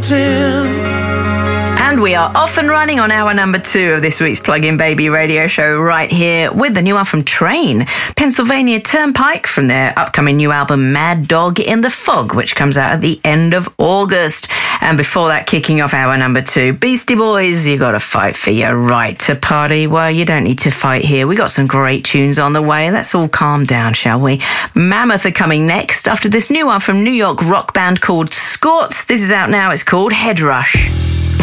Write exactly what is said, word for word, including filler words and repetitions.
mountain. And we are off and running on hour number two of this week's Plug-in Baby radio show right here with the new one from Train, Pennsylvania Turnpike, from their upcoming new album Mad Dog in the Fog, which comes out at the end of August. And before that, kicking off hour number two, Beastie Boys, You Gotta Fight for Your Right to Party. Well, you don't need to fight here. We got some great tunes on the way. Let's all calm down, shall we? Mammoth are coming next after this new one from New York rock band called Scorts. This is out now. It's called Head Rush.